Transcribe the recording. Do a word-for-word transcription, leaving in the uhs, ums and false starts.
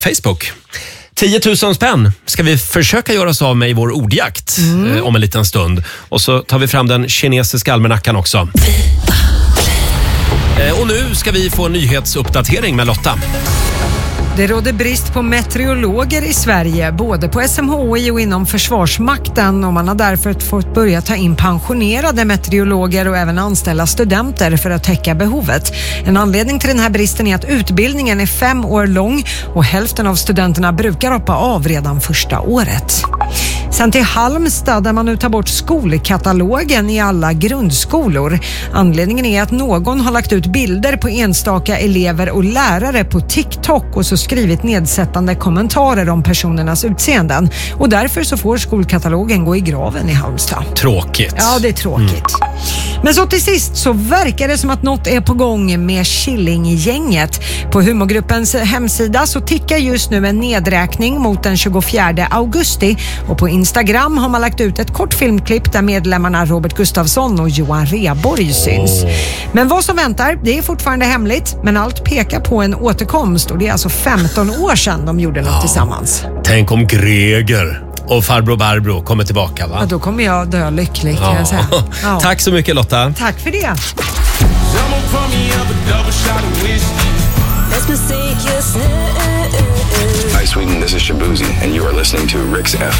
Facebook. tio tusen spänn ska vi försöka göra oss av med i vår ordjakt mm. eh, om en liten stund. Och så tar vi fram den kinesiska almanackan också. Eh, och nu ska vi få en nyhetsuppdatering med Lotta. Det råder brist på meteorologer i Sverige, både på S M H I och inom Försvarsmakten, och man har därför fått börja ta in pensionerade meteorologer och även anställa studenter för att täcka behovet. En anledning till den här bristen är att utbildningen är fem år lång och hälften av studenterna brukar hoppa av redan första året. Sen till Halmstad, där man nu tar bort skolkatalogen i alla grundskolor. Anledningen är att någon har lagt ut bilder på enstaka elever och lärare på TikTok och så skrivit nedsättande kommentarer om personernas utseenden. Och därför så får skolkatalogen gå i graven i Halmstad. Tråkigt. Ja, det är tråkigt. Mm. Men så till sist så verkar det som att något är på gång med Killinggänget. På humorgruppens hemsida så tickar just nu en nedräkning mot den tjugofjärde augusti, och på Instagram har man lagt ut ett kort filmklipp där medlemmarna Robert Gustafsson och Johan Rheborg syns. Oh. Men vad som väntar, det är fortfarande hemligt, men allt pekar på en återkomst, och det är alltså femton år sedan de gjorde något ja. tillsammans. Tänk om Greger och farbror Barbro kommer tillbaka, va? Ja, då kommer jag dö lycklig, kan ja. jag säga. Ja. Tack så mycket, Lotta. Tack för det. Hi Sweden, this is Shabuzi and you are listening to Rick's F